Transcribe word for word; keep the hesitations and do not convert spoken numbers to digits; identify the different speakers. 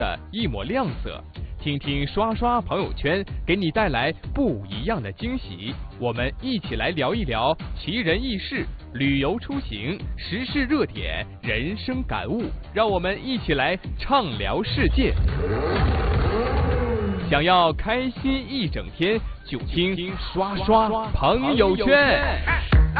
Speaker 1: 的一抹亮色，听听刷刷朋友圈给你带来不一样的惊喜。我们一起来聊一聊奇人异事、旅游出行、时事热点、人生感悟，让我们一起来畅聊世界。想要开心一整天，就听刷刷朋友圈。